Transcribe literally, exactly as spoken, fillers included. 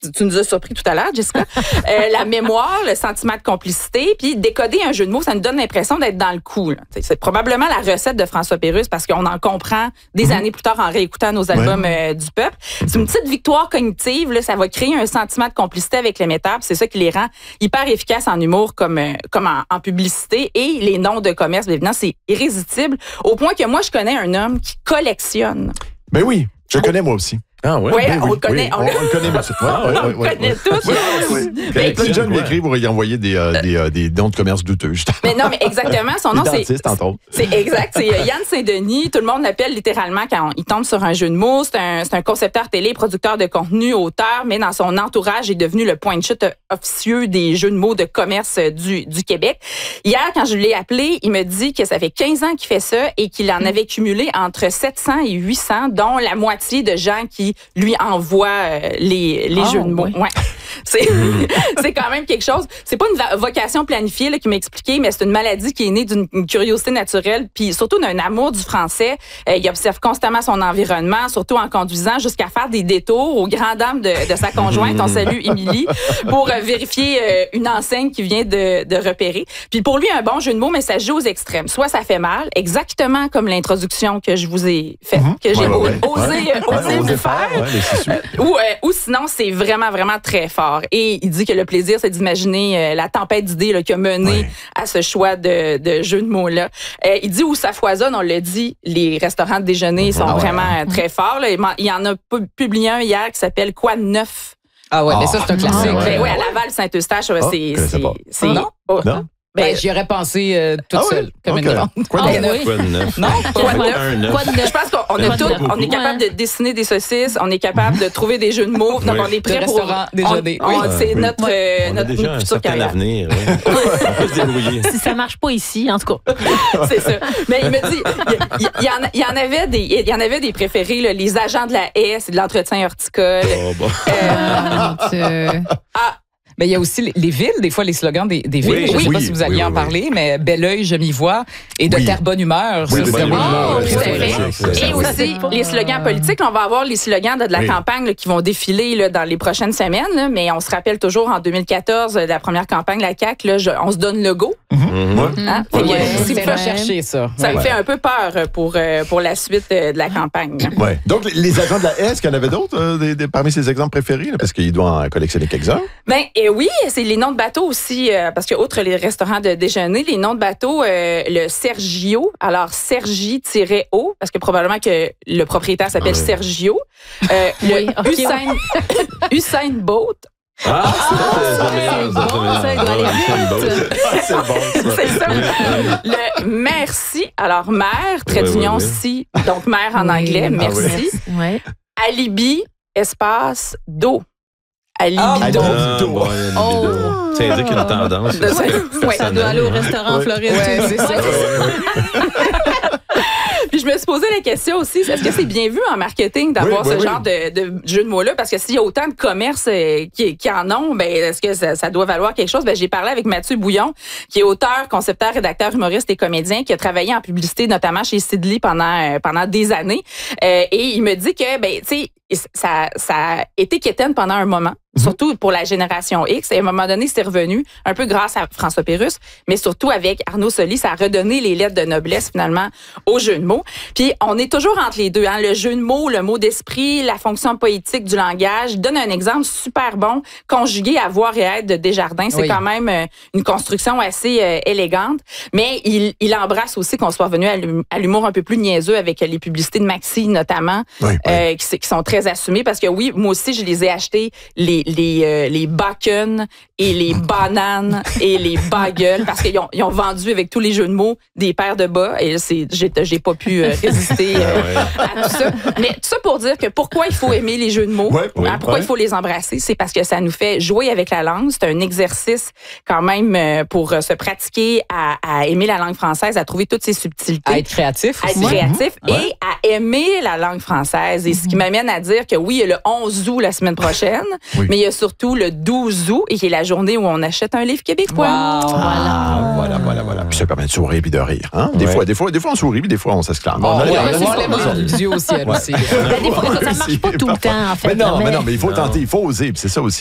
tu nous as surpris tout à l'heure, Jessica. euh, la mémoire, le sentiment de complicité, puis décoder un jeu de mots, ça nous donne l'impression d'être dans le coup. Là. C'est probablement la recette de François Pérusse parce qu'on en comprend des mmh. années plus tard en réécoutant nos albums ouais. euh, du peuple. C'est une petite victoire cognitive, là, ça va créer un sentiment de complicité avec l'émetteur, c'est ça qui les rend hyper efficaces en humour comme, euh, comme en, en publicité. Et les noms de commerce, bien évidemment, c'est irrésistible, au point que moi, je connais un homme qui collectionne. Ben oui, je le connais moi aussi. Ah ouais, oui, on, oui, le connaît, oui. on, on le connaît. On, ouais, ouais, on le ouais, connaît ouais. tous. Oui, oui, oui. Quand les plein de jeunes m'écrivent pour y envoyer des, euh, des, euh, des dons de commerce douteux. Justement. Mais non, mais exactement. Son nom, c'est. Entre autres. C'est exact. C'est Yann Saint-Denis. Tout le monde l'appelle littéralement quand il tombe sur un jeu de mots. C'est un, c'est un concepteur télé, producteur de contenu, auteur, mais dans son entourage, il est devenu le point de chute officieux des jeux de mots de commerce du, du Québec. Hier, quand je l'ai appelé, il me dit que ça fait quinze ans qu'il fait ça et qu'il en avait cumulé entre sept cents et huit cents, dont la moitié de gens qui lui envoient voit euh, les, les oh, jeux de mots. Oui. Ouais. C'est, c'est quand même quelque chose. C'est pas une vocation planifiée là, qui m'a expliqué, mais c'est une maladie qui est née d'une curiosité naturelle, puis surtout d'un amour du français. Euh, il observe constamment son environnement, surtout en conduisant, jusqu'à faire des détours aux grandes dames de, de sa conjointe, on salue Émilie, pour euh, vérifier euh, une enseigne qu'il vient de, de repérer. Puis pour lui, un bon jeu de mots, mais ça joue aux extrêmes. Soit ça fait mal, exactement comme l'introduction que je vous ai faite, mm-hmm. que j'ai ouais, ouais, osé, ouais. Euh, osé ouais, vous faire. Ouais, euh, ou, euh, ou sinon, c'est vraiment, vraiment très fort. Et il dit que le plaisir, c'est d'imaginer euh, la tempête d'idées là, qui a mené ouais. à ce choix de, de jeu de mots-là. Euh, il dit où ça foisonne, on l'a dit, les restaurants de déjeuner sont ah ouais. vraiment très forts. Là. Il y en a publié un hier qui s'appelle « Quoi de neuf ?» Ah ouais, oh. mais ça, c'est un classique. Ah ouais. Ben, ouais, à Laval, Saint-Eustache, oh, c'est... c'est, c'est non? Oh, non? Ben, ben, j'y aurais pensé euh, toute ah seule, oui? comme okay. une grande. Quoi de neuf? Quoi de neuf? Non, quoi de neuf? Quoi de neuf? Je pense qu'on a tout, on est capable de dessiner des saucisses, on est capable de trouver des jeux de mots, donc oui. on est prêt pour... restaurant déjeuner. On, on, c'est oui. notre, euh, on notre a déjà un certain avenir. Oui. On peut se débrouiller. Si ça marche pas ici, en tout cas. C'est ça. Mais il me dit, il, il, y, en, il y en avait des, il y en avait des préférés, là, les agents de la haie, c'est de l'entretien horticole. Oh, bon. euh, ah, mais il y a aussi les, les villes, des fois les slogans des, des villes. Oui, je ne sais oui, pas si vous alliez oui, en oui, parler, mais bel oeil, je m'y vois, et de oui. terre bonne humeur. Oui, ça, de c'est bonne humeur. Oh, tout à fait. Et aussi les slogans politiques. On va avoir les slogans de, de la oui. campagne là, qui vont défiler là, dans les prochaines semaines. Là, mais on se rappelle toujours en deux mille quatorze, la première campagne de la C A Q, là, je, on se donne le go. Mm-hmm. Hein? Ouais, ouais, c'est c'est recherché, ça. Ça ouais. me fait un peu peur pour, euh, pour la suite de la campagne. Ouais. Donc, les agents de la haie, est-ce qu'il y en avait d'autres euh, des, des, parmi ces exemples préférés? Là, parce qu'il doit en collectionner quelques-uns. Ben, euh, oui, c'est les noms de bateaux aussi, euh, parce que outre les restaurants de déjeuner, les noms de bateaux, euh, le Sergio, alors Sergi-O, parce que probablement que le propriétaire s'appelle ah, oui. Sergio. Euh, oui, le okay, Usain, ouais. Usain Bolt. Ah, c'est c'est bon, ça. C'est ça. Le merci, alors mère, trait d'union si, donc mère en anglais, merci. Ah, oui. Alibi, espace, do. Alibi, ah, do. Ah, do. Bon, oh. Ça indique une tendance. Ouais, ça doit aller au restaurant en Floride. Ouais, c'est ça. Puis je me suis posé la question aussi, est-ce que c'est bien vu en marketing d'avoir oui, oui, ce oui. genre de, de jeu de mots-là? Parce que s'il y a autant de commerces euh, qui, qui en ont, ben est-ce que ça, ça doit valoir quelque chose? Ben j'ai parlé avec Mathieu Bouillon, qui est auteur, concepteur, rédacteur, humoriste et comédien, qui a travaillé en publicité, notamment chez Sidley pendant, euh, pendant des années. Euh, et il me dit que, ben tu sais, ça, ça a été quétaine pendant un moment, mm-hmm. surtout pour la génération X. Et à un moment donné, c'est revenu, un peu grâce à François Pérusse, mais surtout avec Arnaud Soli, ça a redonné les lettres de noblesse, finalement, au jeu de mots. Puis, on est toujours entre les deux. Hein? Le jeu de mots, le mot d'esprit, la fonction poétique du langage. Je donne un exemple super bon, conjugué à voir et être de Desjardins. C'est oui. quand même euh, une construction assez euh, élégante. Mais il, il embrasse aussi qu'on soit revenu à l'humour un peu plus niaiseux avec les publicités de Maxi, notamment, oui, euh, oui. Qui, qui sont très assumées. Parce que oui, moi aussi, je les ai achetés, les, les, euh, les bacon et les bananes et les bagels, parce qu'ils ont, ils ont vendu avec tous les jeux de mots des paires de bas. Et c'est, j'ai, j'ai pas pu euh, résister euh, à tout ça. Mais tout ça pour dire que pourquoi il faut aimer les jeux de mots, ouais, oui, hein, pourquoi ouais. il faut les embrasser, c'est parce que ça nous fait jouer avec la langue. C'est un exercice quand même euh, pour euh, se pratiquer à, à aimer la langue française, à trouver toutes ses subtilités. À être créatif. À être aussi. créatif ouais. et à aimer la langue française. Et ce qui m'amène à dire que oui, il y a le onze août la semaine prochaine, oui. mais il il y a surtout le douze août, et qui est la journée où on achète un livre québécois. Wow. Ah, voilà, voilà, voilà. Puis ça permet de sourire puis de rire. Hein? Des, Ouais. fois, des, fois, des fois, on sourit, puis des fois, on s'exclame. Oh, On a- ouais, on a- ouais, on a- on lève on a- les yeux au ciel Ouais. aussi. Ben, des fois, ça marche pas tout le temps, en fait. Mais non, là, mais non, mais il faut Non. tenter, il faut oser, puis c'est ça aussi.